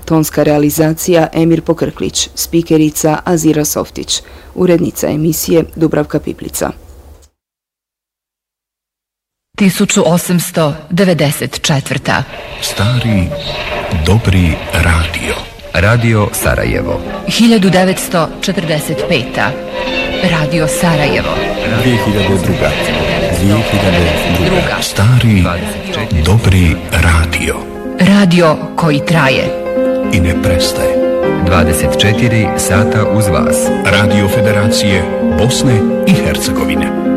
tonska realizacija Emir Pokrklić, spikerica Azira Softić, urednica emisije Dubravka Piplica. 1894. Stari, dobri radio. Radio Sarajevo. 1945. Radio Sarajevo. 2002. Stari, dobri radio. Radio koji traje I ne prestaje. 24 sata uz vas. Radio Federacije Bosne i Hercegovine.